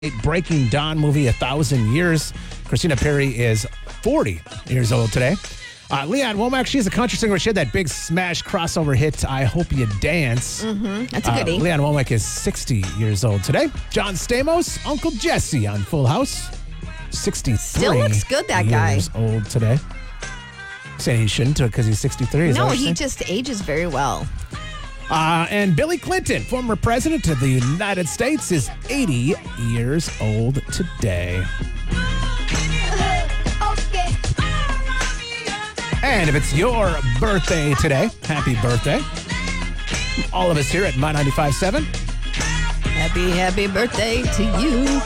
Breaking Dawn movie, 1,000 Years. Christina Perri is 40 years old today. Leanne Womack, she's a country singer. She had that big smash crossover hit, I Hope You Dance. That's a goodie. Leanne Womack is 60 years old today. John Stamos, Uncle Jesse on Full House, 63. Still looks good, that guy. Years old today. Saying he shouldn't because he's 63. No, he just ages very well. And Billy Clinton, former president of the United States, is 80 years old today. And if it's your birthday today, happy birthday. All of us here at My 95.7. Happy birthday to you.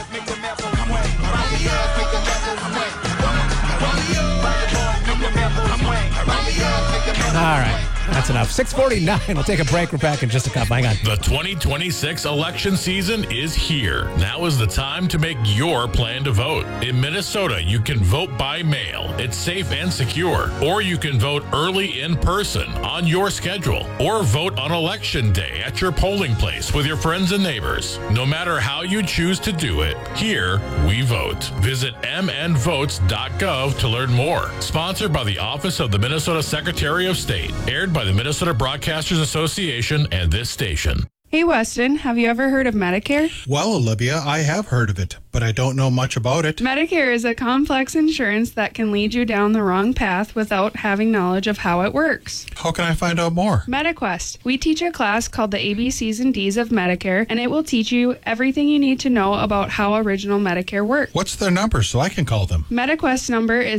All right. That's enough. 6:49. We'll take a break. We're back in just a couple. Hang on. The 2026 election season is here. Now is the time to make your plan to vote. In Minnesota, you can vote by mail. It's safe and secure. Or you can vote early in person on your schedule. Or vote on election day at your polling place with your friends and neighbors. No matter how you choose to do it, here we vote. Visit mnvotes.gov to learn more. Sponsored by the Office of the Minnesota Secretary of State. Aired by the Minnesota Broadcasters Association and this station. Hey, Weston, have you ever heard of Medicare? Well, Olivia, I have heard of it, but I don't know much about it. Medicare is a complex insurance that can lead you down the wrong path without having knowledge of how it works. How can I find out more? MetaQuest. We teach a class called the ABCs and Ds of Medicare, and it will teach you everything you need to know about how original Medicare works. What's their number so I can call them? MetaQuest number is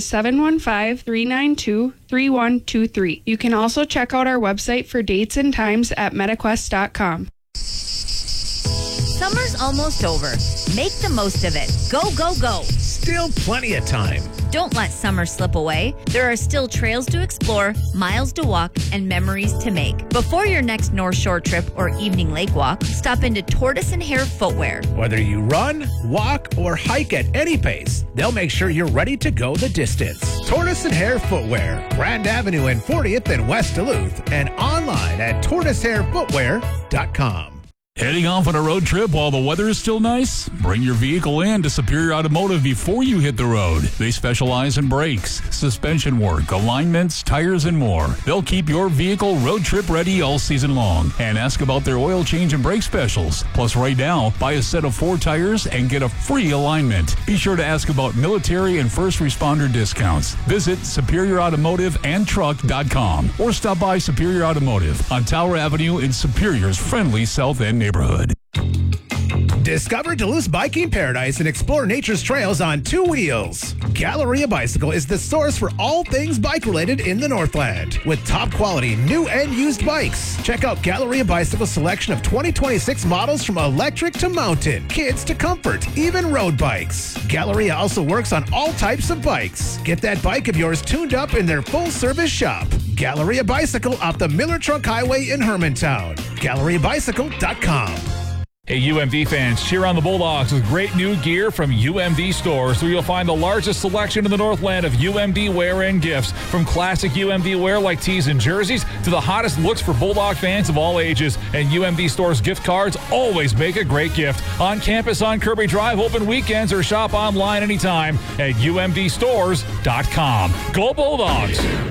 715-392-3123. You can also check out our website for dates and times at metaquest.com. Summer's almost over. Make the most of it. Go, go, go. Still plenty of time. Don't let summer slip away. There are still trails to explore, miles to walk, and memories to make. Before your next North Shore trip or evening lake walk, stop into Tortoise and Hare Footwear. Whether you run, walk, or hike at any pace, they'll make sure you're ready to go the distance. Tortoise and Hare Footwear, Grand Avenue and 40th in West Duluth, and online at tortoiseharefootwear.com. Heading off on a road trip while the weather is still nice? Bring your vehicle in to Superior Automotive before you hit the road. They specialize in brakes, suspension work, alignments, tires, and more. They'll keep your vehicle road trip ready all season long. And ask about their oil change and brake specials. Plus, right now, buy a set of 4 tires and get a free alignment. Be sure to ask about military and first responder discounts. Visit SuperiorAutomotiveandTruck.com or stop by Superior Automotive on Tower Avenue in Superior's friendly South End neighborhood. Discover Duluth's biking paradise and explore nature's trails on 2 wheels. Galleria Bicycle is the source for all things bike-related in the Northland. With top-quality new and used bikes. Check out Galleria Bicycle's selection of 2026 models from electric to mountain, kids to comfort, even road bikes. Galleria also works on all types of bikes. Get that bike of yours tuned up in their full-service shop. Galleria Bicycle off the Miller Trunk Highway in Hermantown. GalleriaBicycle.com. Hey, UMD fans, cheer on the Bulldogs with great new gear from UMD stores, where you'll find the largest selection in the Northland of UMD wear and gifts. From classic UMD wear like tees and jerseys to the hottest looks for Bulldog fans of all ages. And UMD stores gift cards always make a great gift. On campus on Kirby Drive, open weekends, or shop online anytime at umdstores.com. Go Bulldogs!